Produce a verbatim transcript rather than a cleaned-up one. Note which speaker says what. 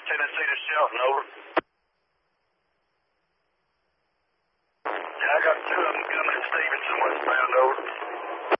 Speaker 1: Tennessee to Shelton, over. Yeah, I got two of them coming at Stevenson westbound, over.